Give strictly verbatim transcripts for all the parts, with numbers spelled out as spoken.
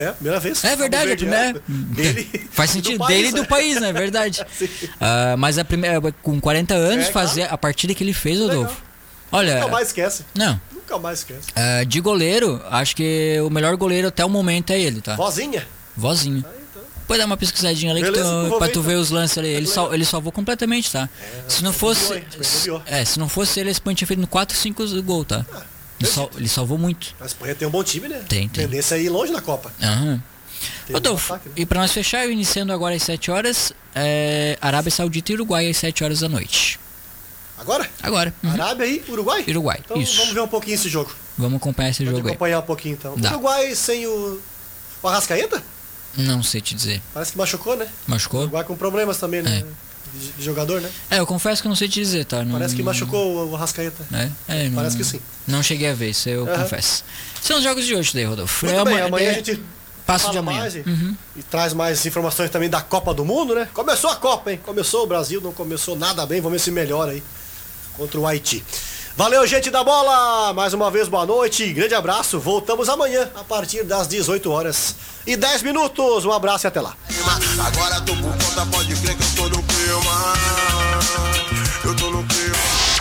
É, primeira vez. É verdade, a primeira. Dele, faz sentido, do dele país, e do né? país, né? É verdade. uh, mas a primeira, com quarenta anos, É, fazer claro. a partida que ele fez, Rodolfo. Olha. Nunca mais esquece. Não. Nunca mais esquece. Uh, de goleiro, acho que o melhor goleiro até o momento é ele, tá? Vozinha. Vozinho. Aí, então. Depois dá uma pesquisadinha ali que Beleza, tu, vou pra ver, tu então. ver os lances ali. Ele, sal, ele salvou completamente, tá? É, se não bobeou, fosse. hein? Bobeou. É, se não fosse ele, esse Espanha tinha feito quatro, cinco gols, tá? Ah, ele, sal, ele salvou muito. Mas a Espanha tem um bom time, né? Tem, tem. Tendência a ir longe na Copa. Aham. Tem Rodolfo, um ataque, né? e pra nós fechar, eu iniciando agora às sete horas, é, Arábia Saudita e Uruguai às sete horas da noite. Agora? Agora. Uhum. Arábia e Uruguai? Uruguai, então, isso. Vamos ver um pouquinho esse jogo. Vamos acompanhar esse Pode jogo aí. acompanhar um pouquinho então. Dá. Uruguai sem o, o Arrascaeta? Não sei te dizer. Parece que machucou, né? Machucou? Uruguai com problemas também, né? De, de jogador, né? É, eu confesso que eu não sei te dizer, tá? Não, Parece que machucou o Arrascaeta. É, é, não, Parece que sim. Não cheguei a ver, isso eu Uhum. confesso. São os jogos de hoje daí, Rodolfo. Muito É bem, amanhã, amanhã é, a gente passo fala de amanhã. mais e, Uhum. e traz mais informações também da Copa do Mundo, né? Começou a Copa, hein? Começou o Brasil, não começou nada bem. Vamos ver se melhora aí contra o Haiti. Valeu, gente da bola! Mais uma vez, boa noite, grande abraço. Voltamos amanhã a partir das dezoito horas e dez minutos. Um abraço e até lá. Agora tô por conta, pode crer que eu tô no clima. Eu tô no clima.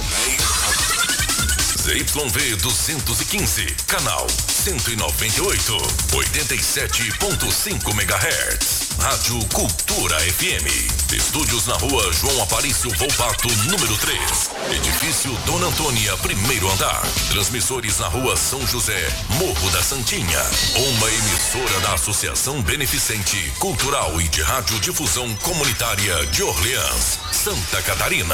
Z Y V duzentos e quinze, canal cento e noventa e oito, oitenta e sete ponto cinco megahertz. Rádio Cultura F M. Estúdios na rua João Aparício Volpato, número três. Edifício Dona Antônia, primeiro andar. Transmissores na rua São José, Morro da Santinha. Uma emissora da Associação Beneficente, Cultural e de Radiodifusão Comunitária de Orleans, Santa Catarina.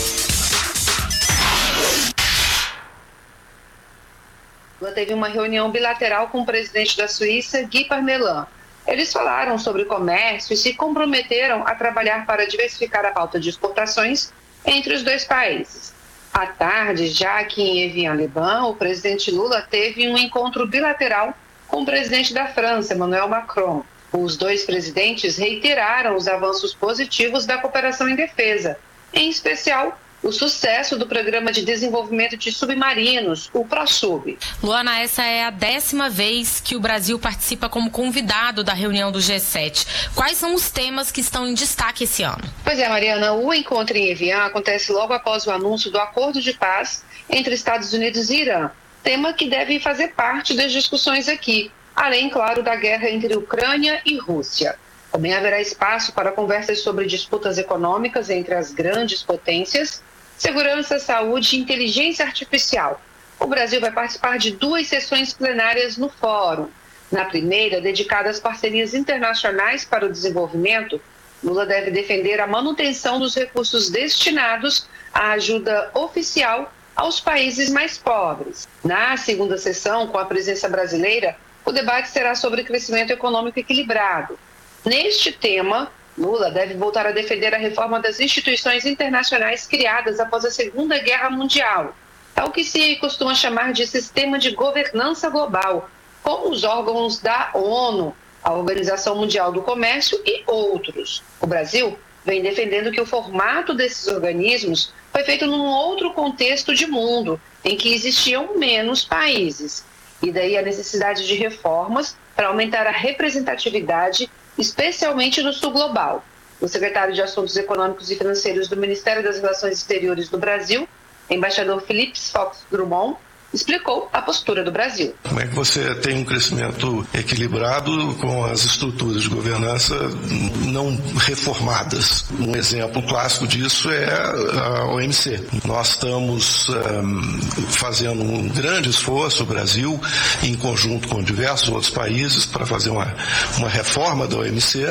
Lula teve uma reunião bilateral com o presidente da Suíça, Guy Parmelin. Eles falaram sobre comércio e se comprometeram a trabalhar para diversificar a pauta de exportações entre os dois países. À tarde, já aqui em Evian-les-Bains, o presidente Lula teve um encontro bilateral com o presidente da França, Emmanuel Macron. Os dois presidentes reiteraram os avanços positivos da cooperação em defesa, em especial o sucesso do Programa de Desenvolvimento de Submarinos, o ProSub. Luana, essa é a décima vez que o Brasil participa como convidado da reunião do G sete. Quais são os temas que estão em destaque esse ano? Pois é, Mariana, o encontro em Evian acontece logo após o anúncio do acordo de paz entre Estados Unidos e Irã, tema que deve fazer parte das discussões aqui, além, claro, da guerra entre Ucrânia e Rússia. Também haverá espaço para conversas sobre disputas econômicas entre as grandes potências, segurança, saúde e inteligência artificial. O Brasil vai participar de duas sessões plenárias no fórum. Na primeira, dedicada às parcerias internacionais para o desenvolvimento, Lula deve defender a manutenção dos recursos destinados à ajuda oficial aos países mais pobres. Na segunda sessão, com a presença brasileira, o debate será sobre crescimento econômico equilibrado. Neste tema, Lula deve voltar a defender a reforma das instituições internacionais criadas após a Segunda Guerra Mundial. É o que se costuma chamar de sistema de governança global, como os órgãos da ONU, a Organização Mundial do Comércio e outros. O Brasil vem defendendo que o formato desses organismos foi feito num outro contexto de mundo, em que existiam menos países. E daí a necessidade de reformas para aumentar a representatividade, especialmente no sul global. O secretário de Assuntos Econômicos e Financeiros do Ministério das Relações Exteriores do Brasil, embaixador Philips Fox Drummond, explicou a postura do Brasil. Como é que você tem um crescimento equilibrado com as estruturas de governança não reformadas? Um exemplo clássico disso é a O M C. Nós estamos um, fazendo um grande esforço, o Brasil, em conjunto com diversos outros países, para fazer uma, uma reforma da O M C,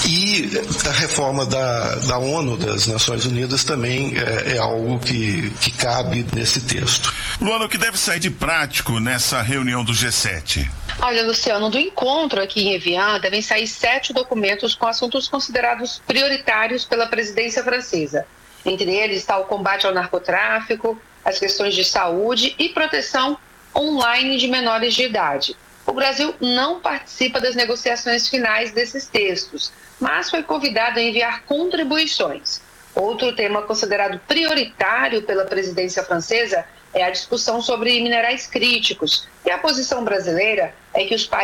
e a reforma da, da ONU, das Nações Unidas, também é, é algo que, que cabe nesse texto. Luana, o que deve sair de prático nessa reunião do G sete? Olha, Luciano, do encontro aqui em Evian devem sair sete documentos com assuntos considerados prioritários pela presidência francesa. Entre eles está o combate ao narcotráfico, as questões de saúde e proteção online de menores de idade. O Brasil não participa das negociações finais desses textos, mas foi convidado a enviar contribuições. Outro tema considerado prioritário pela presidência francesa é a discussão sobre minerais críticos. E a posição brasileira é que os países